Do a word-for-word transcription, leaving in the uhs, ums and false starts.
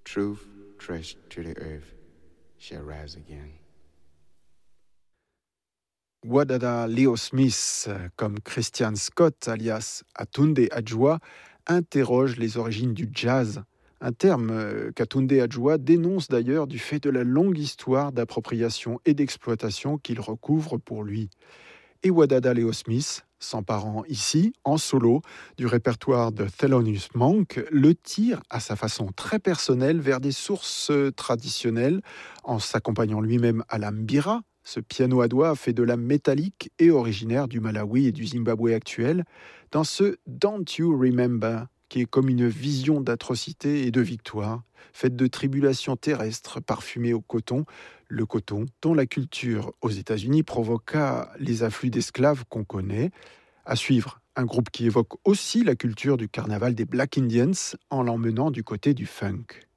Truth, trace to the earth, shall rise again. Wadada Leo Smith, comme Christian Scott, alias Atunde Adjoa, interroge les origines du jazz, un terme qu'Atunde Adjoa dénonce d'ailleurs du fait de la longue histoire d'appropriation et d'exploitation qu'il recouvre pour lui. Et Wadada Leo Smith, s'emparant ici, en solo, du répertoire de Thelonious Monk, le tire à sa façon très personnelle vers des sources traditionnelles, en s'accompagnant lui-même à la mbira, ce piano à doigts fait de la métallique et originaire du Malawi et du Zimbabwe actuel, dans ce « Don't You Remember » qui est comme une vision d'atrocité et de victoire, faite de tribulations terrestres parfumées au coton, le coton dont la culture aux États-Unis provoqua les afflux d'esclaves qu'on connaît. À suivre, un groupe qui évoque aussi la culture du carnaval des Black Indians en l'emmenant du côté du funk.